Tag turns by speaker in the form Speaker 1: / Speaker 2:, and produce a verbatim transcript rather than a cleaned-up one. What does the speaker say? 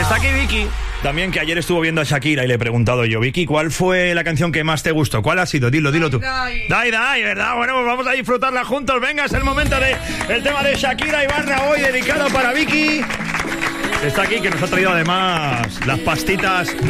Speaker 1: Está aquí Vicky, también, que ayer estuvo viendo a Shakira y le he preguntado yo, Vicky, ¿cuál fue la canción que más te gustó? ¿Cuál ha sido? Dilo, dilo tú.
Speaker 2: Dai,
Speaker 1: Dai, Dai, ¿verdad? Bueno, pues vamos a disfrutarla juntos. Venga, es el momento de el tema de Shakira y Barra hoy dedicado para Vicky. Está aquí, que nos ha traído además las pastitas